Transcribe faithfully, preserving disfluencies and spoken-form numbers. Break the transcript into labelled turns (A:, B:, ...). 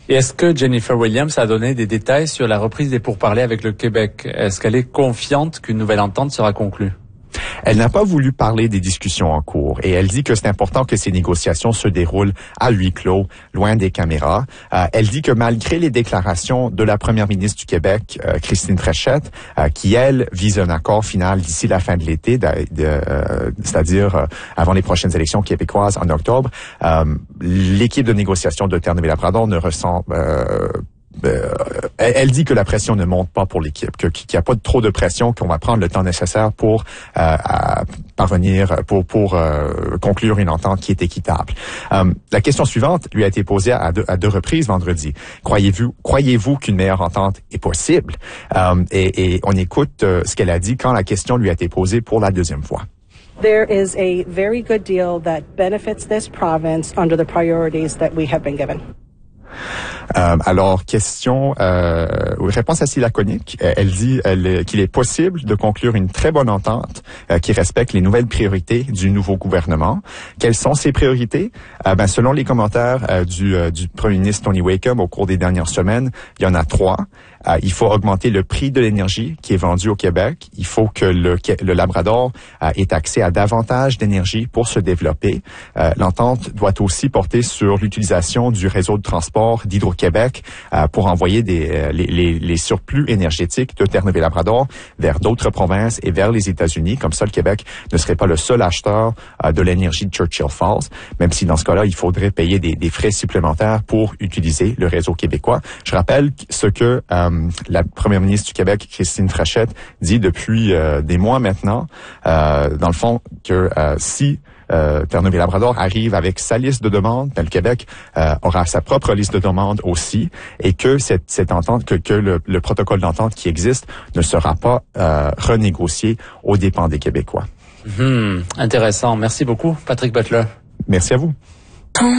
A: Et est-ce que Jennifer Williams a donné des détails sur la reprise des pourparlers avec le Québec? Est-ce qu'elle est confiante qu'une nouvelle entente sera conclue?
B: Elle n'a pas voulu parler des discussions en cours et elle dit que c'est important que ces négociations se déroulent à huis clos, loin des caméras. Euh, elle dit que malgré les déclarations de la première ministre du Québec, euh, Christine Fréchette, euh, qui, elle, vise un accord final d'ici la fin de l'été, de, de, euh, c'est-à-dire euh, avant les prochaines élections québécoises en octobre, euh, l'équipe de négociation de Terre-Neuville-Labrador ne ressent euh, Euh, elle, elle dit que la pression ne monte pas pour l'équipe, que, qu'il n'y a pas trop de pression, qu'on va prendre le temps nécessaire pour euh, à parvenir, pour pour euh, conclure une entente qui est équitable. Euh, la question suivante lui a été posée à deux, à deux reprises vendredi. Croyez-vous, croyez-vous qu'une meilleure entente est possible? Euh, et, et on écoute euh, ce qu'elle a dit quand la question lui a été posée pour la deuxième fois.
C: There is a very good deal that benefits this province under the priorities that we have been given.
B: Euh, alors, question, euh, réponse assez laconique. Elle dit elle, qu'il est possible de conclure une très bonne entente euh, qui respecte les nouvelles priorités du nouveau gouvernement. Quelles sont ces priorités? Euh, ben, selon les commentaires euh, du, euh, du premier ministre Tony Wakeham au cours des dernières semaines, il y en a trois. Euh, il faut augmenter le prix de l'énergie qui est vendue au Québec. Il faut que le, le Labrador euh, ait accès à davantage d'énergie pour se développer. Euh, l'entente doit aussi porter sur l'utilisation du réseau de transport d'Hydro-Québec euh, pour envoyer des, euh, les, les, les surplus énergétiques de Terre-Neuville-Labrador vers d'autres provinces et vers les États-Unis. Comme ça, le Québec ne serait pas le seul acheteur euh, de l'énergie de Churchill Falls, même si dans ce cas-là, il faudrait payer des, des frais supplémentaires pour utiliser le réseau québécois. Je rappelle ce que euh, la première ministre du Québec, Christine Fréchette, dit depuis euh, des mois maintenant, euh, dans le fond, que euh, si Euh, Terre-Neuville-Labrador arrive avec sa liste de demandes, ben, le Québec euh, aura sa propre liste de demandes aussi, et que cette, cette entente, que, que le, le protocole d'entente qui existe ne sera pas euh, renégocié aux dépens des Québécois.
A: Mmh, intéressant. Merci beaucoup, Patrick Butler.
B: Merci à vous.